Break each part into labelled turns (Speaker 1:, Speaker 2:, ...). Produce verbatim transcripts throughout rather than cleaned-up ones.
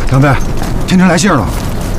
Speaker 1: 杨飞，天成来信了。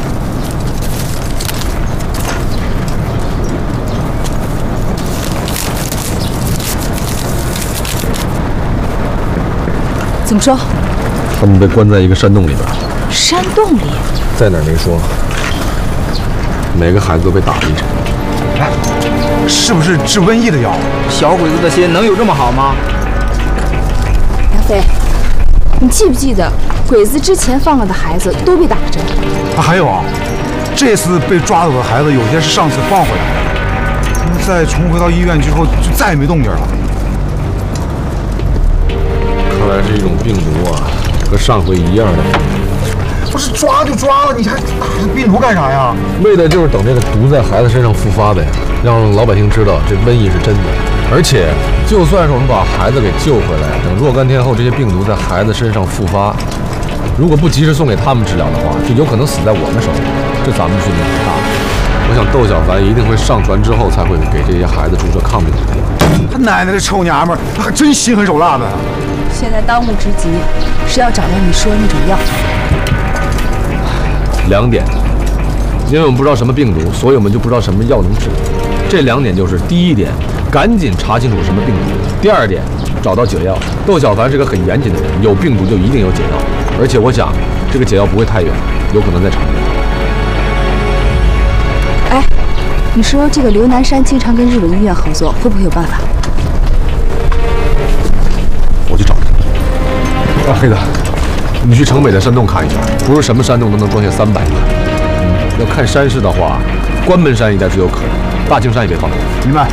Speaker 2: 怎么说？
Speaker 3: 他们被关在一个山洞里边。
Speaker 2: 山洞里？
Speaker 3: 在哪儿没说。每个孩子都被打了一针。
Speaker 1: 哎，是不是治瘟疫的药？
Speaker 4: 小鬼子的心能有这么好吗？
Speaker 2: 杨飞，你记不记得鬼子之前放了的孩子都被打了针？
Speaker 1: 啊，还有啊，这次被抓走的孩子，有些是上次放回来的，在重回到医院之后就再也没动静了。
Speaker 3: 看来是一种病毒啊，和上回一样的。
Speaker 1: 不是抓就抓了，你还打这病毒干啥呀？
Speaker 3: 为的就是等这个毒在孩子身上复发的呀，让老百姓知道这瘟疫是真的。而且，就算是我们把孩子给救回来，等若干天后这些病毒在孩子身上复发，如果不及时送给他们治疗的话，就有可能死在我们手里。这咱们的损失很大。我想窦小凡一定会上船之后才会给这些孩子注射抗病毒的药。
Speaker 1: 他奶奶的臭娘们儿，他还真心狠手辣的。
Speaker 2: 现在当务之急是要找到你说的那种药。
Speaker 3: 两点，因为我们不知道什么病毒，所以我们就不知道什么药能治。这两点就是：第一点，赶紧查清楚什么病毒；第二点，找到解药。窦小凡是个很严谨的人，有病毒就一定有解药，而且我想这个解药不会太远，有可能在长春。
Speaker 2: 哎，你说这个刘南山经常跟日本医院合作，会不会有办法？
Speaker 3: 我去找他。啊，黑子。你去城北的山洞看一下，不是什么山洞都能装下三百个。嗯，要看山势的话，关门山一带是有可能，大青山也别放过。
Speaker 1: 明白。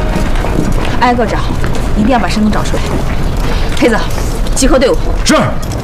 Speaker 2: 挨个找，一定要把山洞找出来。黑子，集合队伍。
Speaker 1: 是。